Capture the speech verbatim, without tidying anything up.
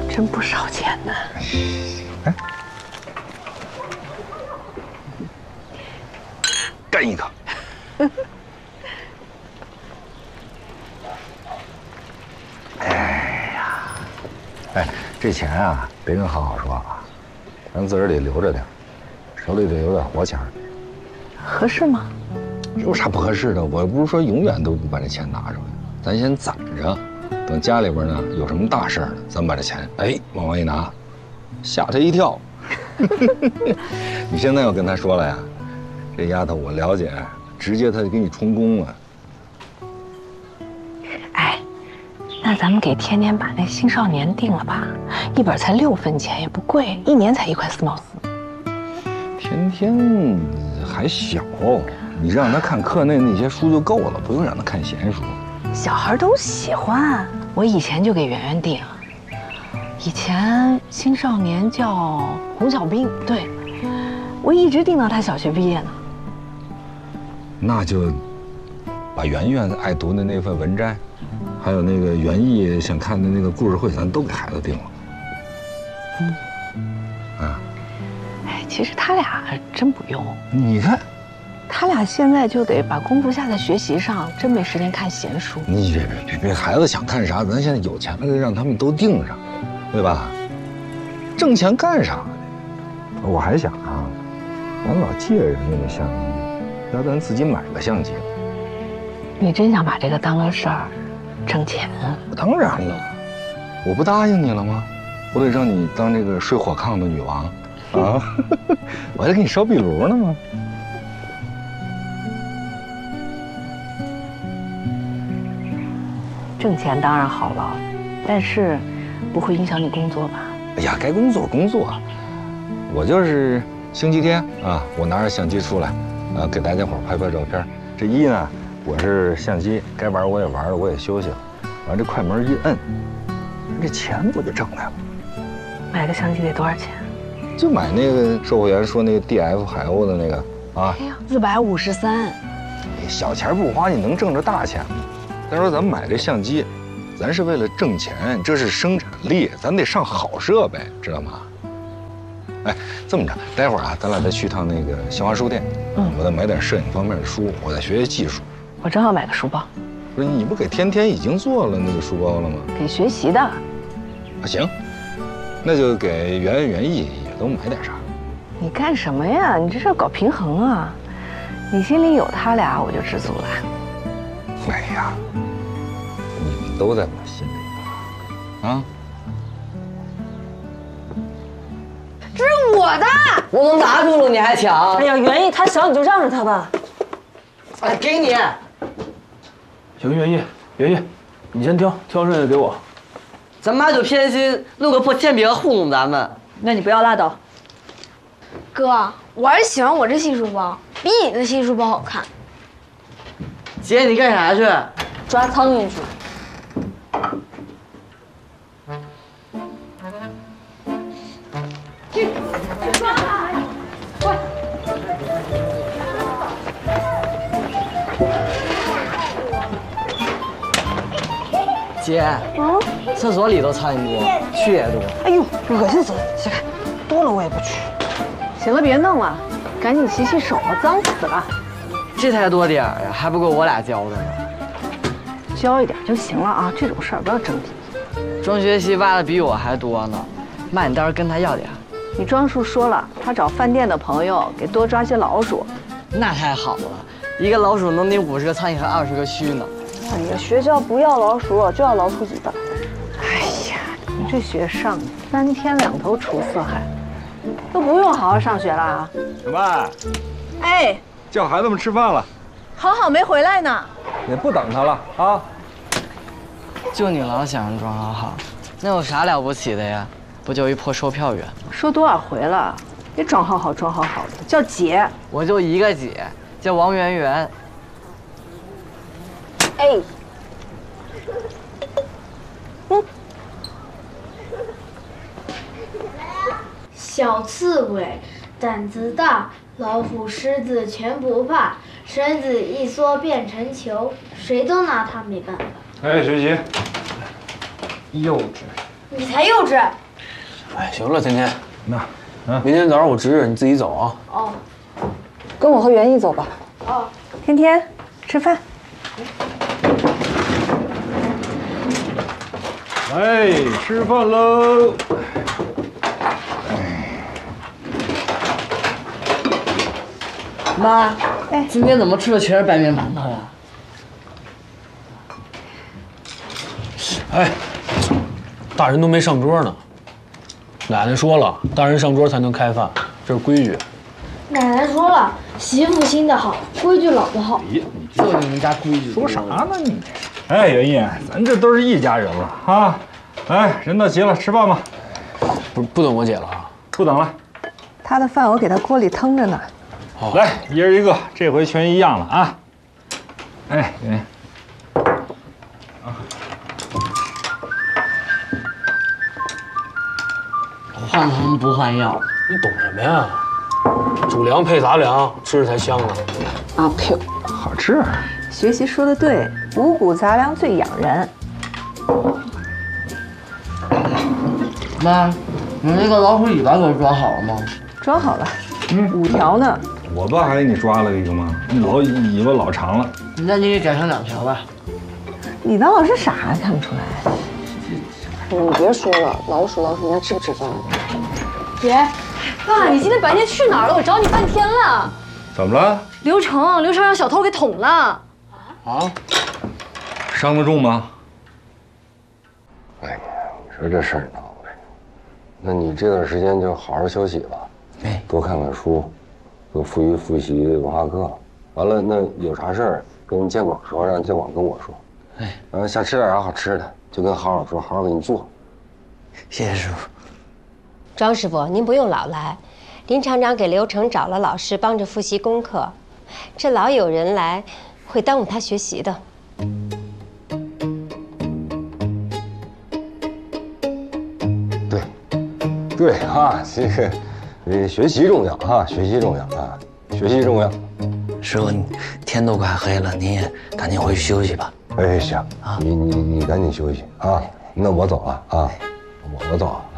真不少钱呢。 哎，干一个。哎呀，哎，这钱啊，别跟好好说啊，咱自个儿得留着点，手里得有点活钱。 合适吗？ 有啥不合适的？我不是说永远都不把这钱拿出来，咱先攒着，等家里边呢有什么大事儿呢，咱把这钱哎往外一拿，吓他一跳。你现在要跟他说了呀，这丫头我了解，直接他就给你充公了。 哎，那咱们给天天把那青少年定了吧，一本才六分钱，也不贵，一年才一块四毛四。 天天还小，你让他看课内那些书就够了，不用让他看闲书。 小孩都喜欢，我以前就给圆圆定。以前青少年叫红小兵，对，我一直定到他小学毕业呢。 那就把圆圆爱读的那份文摘，还有那个园艺想看的那个故事会，咱都给孩子定了。 嗯， 啊， 哎，其实他俩真不用。 你看， 他俩现在就得把功夫下在学习上，真没时间看闲书。 你别别别别，孩子想看啥，咱现在有钱了，让他们都定上。对吧？挣钱干啥呢？我还想啊，咱老借人家的相机，要咱自己买个相机。 你真想把这个当个事儿，挣钱？ 当然了，我不答应你了吗？我得让你当这个睡火炕的女王啊！我还得给你烧壁炉呢吗？ 挣钱当然好了，但是。不会影响你工作吧？ 哎呀，该工作工作，我就是星期天啊，我拿着相机出来，啊，给大家伙拍拍照片。这一呢，我是相机，该玩我也玩了，我也休息了。完这快门一摁，这钱不就挣来了？ 买个相机得多少钱？ 就买那个售货员说那个 D F 海鸥的那个啊， 哎呀，四百五十三。 小钱不花，你能挣着大钱吗？再说咱们买这相机。咱是为了挣钱，这是生产力，咱得上好设备，知道吗？哎，这么着，待会儿啊，咱俩再去趟那个新华书店，嗯，我再买点摄影方面的书，我再学学技术。 我正好买个书包。 不是，你不给天天已经做了那个书包了吗？ 给学习的。啊， 行，那就给圆圆、园艺也都买点啥。 你干什么呀？你这是要搞平衡啊！你心里有他俩，我就知足了。 哎呀。都在我心里啊！ 这是我的， 我都拿住了，你还抢？ 哎呀，园艺他小，你就让着他吧。 哎，给你。 行，园艺，园艺，你先挑，挑剩下的给我。 咱妈就偏心弄个破铅笔盒糊弄咱们。 那你不要拉倒。 哥，我还是喜欢我这新书包，比你的新书包好看。 姐，你干啥去？ 抓苍蝇去。 姐，嗯，厕所里头苍蝇多，蛆也多。 哎呦，恶心死了！起开，多了我也不去。行了，别弄了，赶紧洗洗手啊，脏死了。 这才多点儿呀，还不够我俩教的呢。 教一点就行了啊，这种事儿不要争第一。 庄学习挖的比我还多呢，妈，你到时候跟他要点。 你庄叔说了，他找饭店的朋友给多抓些老鼠。 那太好了，一个老鼠能顶五十个苍蝇和二十个蛆呢。 哎呀，学校不要老鼠，就要老鼠子的。哎呀，你这学上三天两头除四害，都不用好好上学了啊！ 小麦， 哎， 叫孩子们吃饭了。 好好没回来呢。 也不等他了啊！ 就你老想着装好好，那有啥了不起的呀？不就一破售票员吗？ 说多少回了，别装好好装好好的，叫姐。 我就一个姐，叫王圆圆。 哎，嗯， 小刺猬胆子大，老虎、狮子全不怕，绳子一缩变成球，谁都拿它没办法。 哎，学习。 幼稚。 你才幼稚。 哎，行了，天天， 那，嗯， 明天早上我值日，你自己走啊。 哦。 跟我和袁毅走吧。 哦。 天天，吃饭。 来，吃饭喽。 妈，哎，今天怎么吃的全是白面馒头呀？ 哎，大人都没上桌呢。奶奶说了，大人上桌才能开饭，这是规矩。 奶奶说了，媳妇心的好，规矩老的好。 就你们家规矩。 说啥呢你？哎，袁毅，咱这都是一家人了啊！来，人到齐了，吃饭吧。 不不等我姐了啊？ 不等了。 他的饭我给他锅里腾着呢。 好， 来，一人一个，这回全一样了啊！哎，袁毅。 换汤不换药， 你懂什么呀？主粮配杂粮，吃着才香呢。 阿飘， 好吃。 学习说的对，五谷杂粮最养人。 妈，你那个老虎尾巴给我装好了吗？ 装好了，嗯，五条呢。 我不还给你抓了一个吗？你老尾巴老长了。 那你给改成两条吧。 你当老师傻还看不出来？ 你别说了，老鼠老鼠，你还吃不吃饭？ 姐，爸，你今天白天去哪儿了？我找你半天了。 怎么了？ 刘成，刘成让小偷给捅了。 啊？伤得重吗？哎呀，你说这事儿闹的，那你这段时间就好好休息吧， 哎， 多看看书，多复习复习文化课。完了，那有啥事儿跟监管说，让监管跟我说。 哎， 嗯，想吃点啥好吃的，就跟郝老说，好好给你做。 谢谢师傅。 庄师傅，您不用老来，林厂长给刘成找了老师帮着复习功课，这老有人来，会耽误他学习的。 对，对啊，这个，呃，学习重要啊，学习重要啊，学习重要。 师傅，天都快黑了，您也赶紧回去休息吧。 哎，行啊，你你你赶紧休息啊，那我走了啊，我我走。